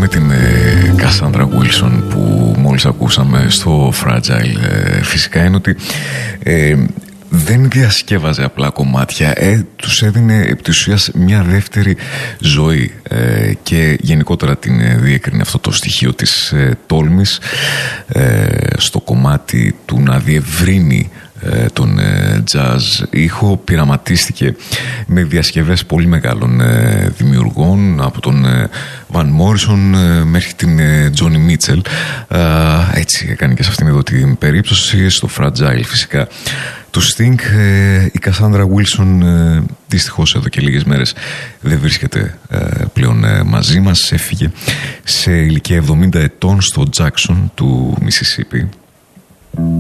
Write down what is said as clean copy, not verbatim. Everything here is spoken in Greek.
με την Cassandra Wilson που μόλις ακούσαμε στο Fragile φυσικά είναι ότι δεν διασκεύαζε απλά κομμάτια, τους έδινε επί της ουσίας μια δεύτερη ζωή και γενικότερα την διέκρινε αυτό το στοιχείο της τόλμης στο κομμάτι του να διευρύνει τον jazz ήχο. Πειραματίστηκε με διασκευές πολύ μεγάλων δημιουργών, από τον Van Morrison μέχρι την Joni Mitchell. Έτσι έκανε και σε αυτήν εδώ την περίπτωση. Στο Fragile φυσικά του Sting. Η Cassandra Wilson δυστυχώς εδώ και λίγες μέρες δεν βρίσκεται πλέον μαζί μας. Έφυγε σε ηλικία 70 ετών στο Jackson του Mississippi.